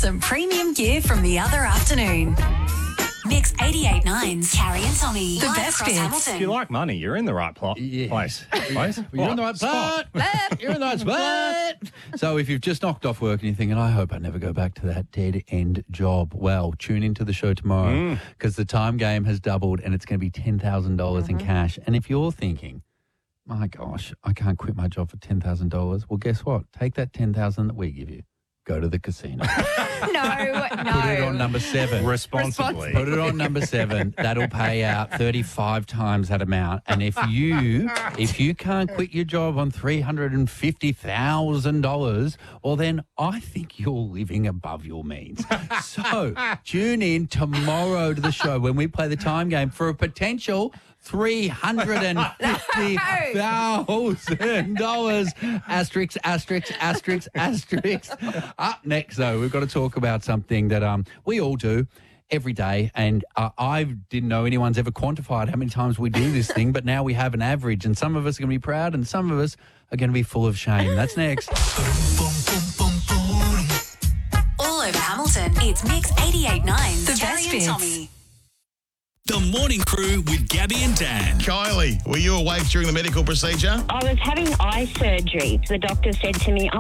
some premium gear from the other afternoon. Mix 88.9's Carrie and Tommy. The best bits. Hamilton. If you like money, you're in the right place. You're in the right spot. You're in the right spot. So if you've just knocked off work and you're thinking, I hope I never go back to that dead-end job, well, tune into the show tomorrow because the time game has doubled and it's going to be $10,000 in cash. And if you're thinking, my gosh, I can't quit my job for $10,000, well, guess what? Take that $10,000 that we give you. Go to the casino. No. Put it on number 7. Responsibly. Put it on number 7. That'll pay out 35 times that amount. And if you can't quit your job on $350,000, well, then I think you're living above your means. So tune in tomorrow to the show when we play the time game for a potential $350,000. Asterisk, asterisk, asterisk, asterisk. Up next, though, we've got to talk about something that we all do every day, and I didn't know anyone's ever quantified how many times we do this thing, but now we have an average, and some of us are going to be proud, and some of us are going to be full of shame. That's next. All over Hamilton, it's Mix 88.9's The Carrie best and bits. Tommy. The Morning Crew with Gabby and Dan. Kylie, were you awake during the medical procedure? I was having eye surgery. The doctor said to me,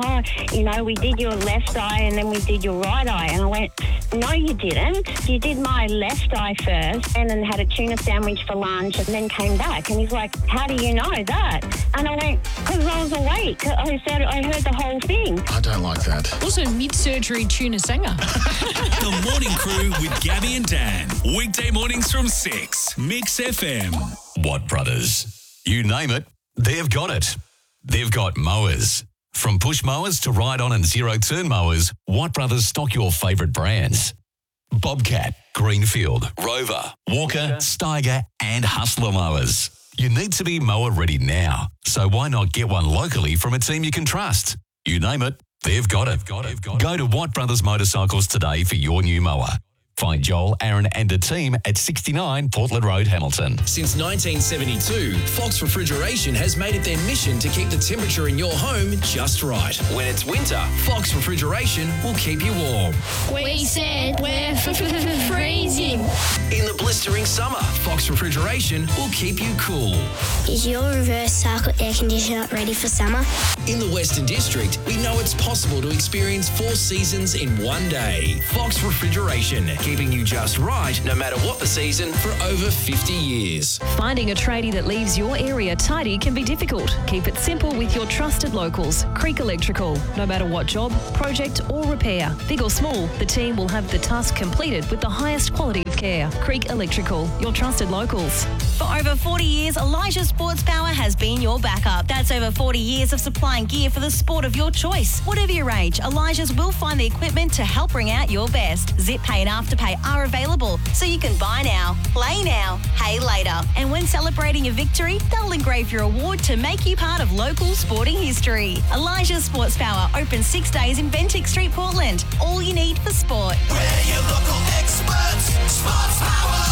we did your left eye and then we did your right eye. And I went, no, you didn't. You did my left eye first and then had a tuna sandwich for lunch and then came back. And he's like, how do you know that? And I went, because I was awake. I said, I heard the whole thing. I don't like that. Also, mid-surgery tuna sanger. The Morning Crew with Gabby and Dan. Weekday mornings from 6. Mix FM. Watt Brothers. You name it, they've got it. They've got mowers. From push mowers to ride-on and zero-turn mowers, Watt Brothers stock your favourite brands. Bobcat, Greenfield, Rover, Walker, Steiger and Hustler mowers. You need to be mower ready now, so why not get one locally from a team you can trust? You name it, they've got it. Go to Watt Brothers Motorcycles today for your new mower. Find Joel, Aaron and the team at 69 Portland Road, Hamilton. Since 1972, Fox Refrigeration has made it their mission to keep the temperature in your home just right. When it's winter, Fox Refrigeration will keep you warm. We said we're freezing. In the blistering summer, Fox Refrigeration will keep you cool. Is your reverse cycle air conditioner ready for summer? In the Western District, we know it's possible to experience 4 seasons in one day. Fox Refrigeration, keeping you just right no matter what the season for over 50 years. Finding a tradie that leaves your area tidy can be difficult. Keep it simple with your trusted locals, Creek Electrical. No matter what job, project or repair, big or small, the team will have the task completed with the highest quality of care. Creek Electrical, your trusted locals. For over 40 years, Elijah Sports Power has been your backup. That's over 40 years of supplying gear for the sport of your choice. Whatever your age, Elijah's will find the equipment to help bring out your best. Zip Pay and Afterpay are available, so you can buy now, play now, pay later. And when celebrating a victory, they'll engrave your award to make you part of local sporting history. Elijah Sports Power open 6 days in Bentinck Street, Portland. All you need for sport. We're your local experts, Sports Power.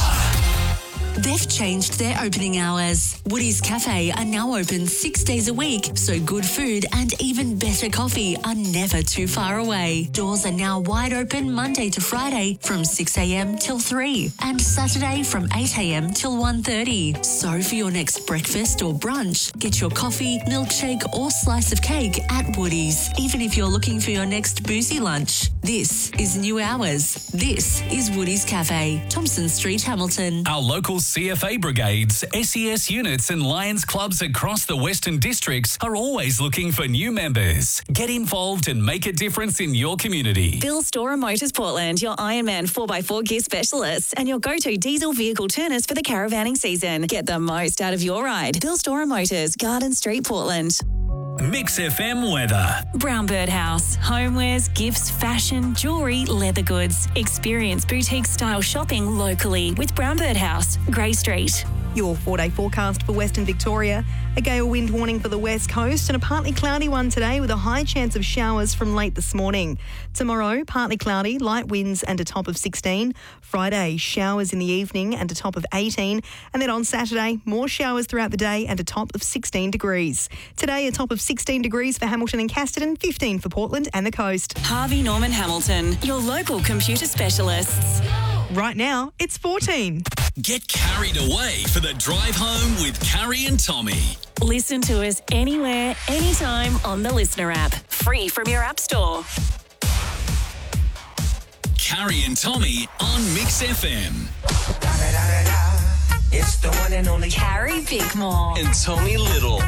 They've changed their opening hours. Woody's Cafe are now open 6 days a week, so good food and even better coffee are never too far away. Doors are now wide open Monday to Friday from 6 a.m. till 3 and Saturday from 8 a.m. till 1:30. So for your next breakfast or brunch, get your coffee, milkshake or slice of cake at Woody's. Even if you're looking for your next boozy lunch, this is new hours. This is Woody's Cafe, Thompson Street, Hamilton. Our local CFA brigades, SES units and Lions clubs across the Western Districts are always looking for new members. Get involved and make a difference in your community. Bill Storer Motors Portland, your Ironman 4x4 gear specialists and your go-to diesel vehicle turners for the caravanning season. Get the most out of your ride. Bill Storer Motors, Garden Street, Portland. Mix FM weather. Brown Bird House. Homewares, gifts, fashion, jewellery, leather goods. Experience boutique style shopping locally with Brown Bird House, Grey Street. Your 4-day forecast for Western Victoria. A gale wind warning for the west coast and a partly cloudy one today with a high chance of showers from late this morning. Tomorrow, partly cloudy, light winds and a top of 16. Friday, showers in the evening and a top of 18. And then on Saturday, more showers throughout the day and a top of 16 degrees. Today, a top of 16 degrees for Hamilton and Casterton, 15 for Portland and the coast. Harvey Norman Hamilton, your local computer specialists. Right now, it's 14. Get carried away for the drive home with Carrie and Tommy. Listen to us anywhere, anytime on the Listener app. Free from your app store. Carrie and Tommy on Mix FM. It's the one and only Carrie Bickmore. And Tommy Little.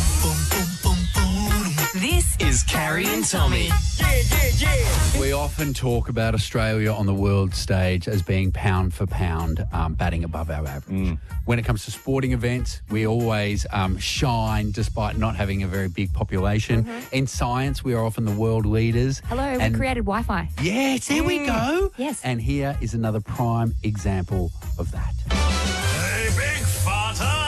This is Carrie and Tommy. We often talk about Australia on the world stage as being pound for pound, batting above our average. When it comes to sporting events, we always shine despite not having a very big population. In science, we are often the world leaders. Hello, we created Wi-Fi. Yes, there we go. Yes. And here is another prime example of that. Hey, big fata!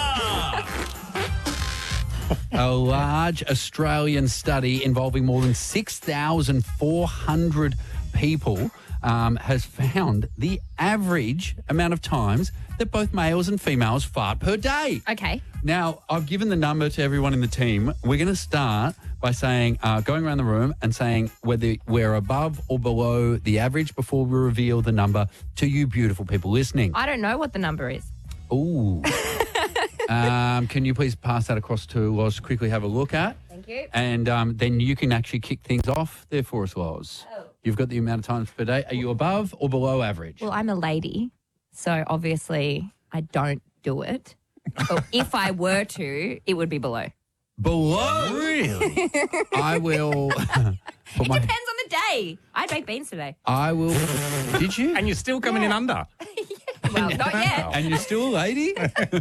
A large Australian study involving more than 6,400 people has found the average amount of times that both males and females fart per day. Okay. Now, I've given the number to everyone in the team. We're going to start by saying, going around the room and saying whether we're above or below the average before we reveal the number to you beautiful people listening. I don't know what the number is. Ooh. Can you please pass that across to Loz to quickly have a look at? Thank you. And then you can actually kick things off there for us, Loz. Oh. You've got the amount of times per day. Are you above or below average? Well, I'm a lady, so obviously I don't do it. But if I were to, it would be below. Below? Really? I will... It depends on the day. I had baked beans today. I will... Did you? And you're still coming in under. Well, not yet. And you're still a lady?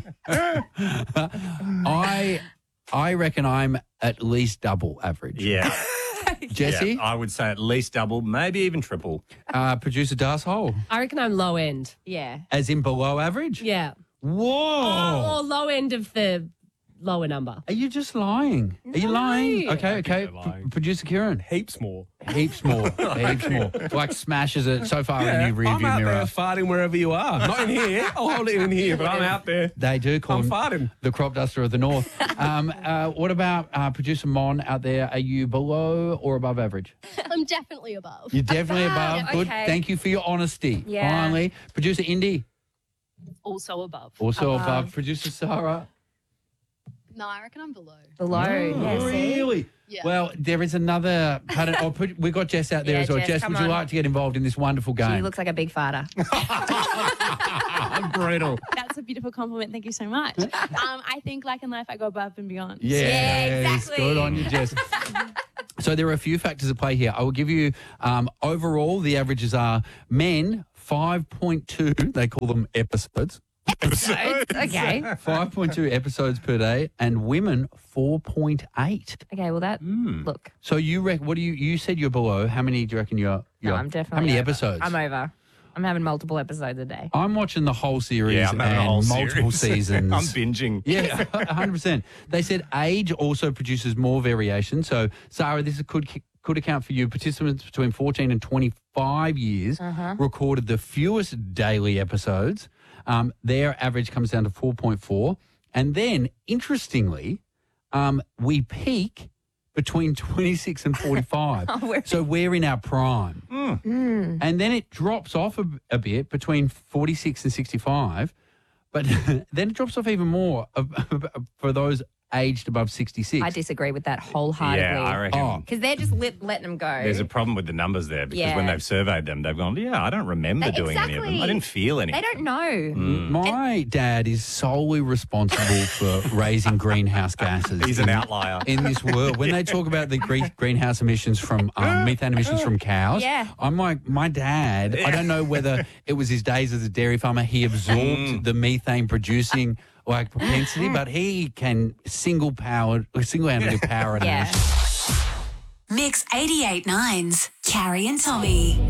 I reckon I'm at least double average. Yeah. Jesse? Yeah, I would say at least double, maybe even triple. Producer Das Hole? I reckon I'm low end. Yeah. As in below average? Yeah. Whoa. Or low end of the lower number. Are you just lying? Are you lying? Okay. Producer Kieran? Heaps more. Heaps more. Heaps more. Like smashes it so far in your rearview I'm out mirror. there farting wherever you are. Not in here. I'll hold it in here, but I'm out there. They do call I'm him farting. the crop duster of the north. What about producer Mon out there? Are you below or above average? I'm definitely above. You're definitely above. Yeah, Good. okay. Thank you for your honesty. Yeah. Finally. Producer Indy? Also above. Also above. Producer Sarah? No, I reckon I'm below. Below, yeah. See? Really? Yeah. Well, there is another pattern. We've got Jess out there Yeah, as well. Jess, Jess, come would you on. like to get involved in this wonderful game? She looks like a big farter. Brutal. That's a beautiful compliment. Thank you so much. I think, like in life, I go above and beyond. Yes, good on you, Jess. So there are a few factors at play here. I will give you overall, the averages are men, 5.2, they call them episodes. Okay. 5.2 episodes per day, and women 4.8. Okay, well look. So what do you said you're below. How many do you reckon you're? No, I'm definitely How many over. episodes? I'm over. I'm having multiple episodes a day. I'm watching the whole series Yeah, I'm having and a whole multiple series. seasons. I'm binging. Yeah, 100%. They said age also produces more variation. So, Sarah, this could account for you. Participants between 14 and 25 years recorded the fewest daily episodes. Their average comes down to 4.4. And then, interestingly, we peak between 26 and 45. So we're in our prime. And then it drops off a bit between 46 and 65. But then it drops off even more for those aged above 66. I disagree with that wholeheartedly. Yeah, I reckon. Because they're just letting them go. There's a problem with the numbers there because when Yeah. they've surveyed them, they've gone, yeah, I don't remember doing any of them. Exactly. I didn't feel any. They don't know. My dad is solely responsible for raising greenhouse gases. He's an outlier. In this world. When they talk about the greenhouse emissions from methane emissions from cows, Yeah. I'm like, my dad, I don't know whether it was his days as a dairy farmer, he absorbed the methane producing propensity, but he can single-handedly power it. Mix 88.9's Carrie and Tommy.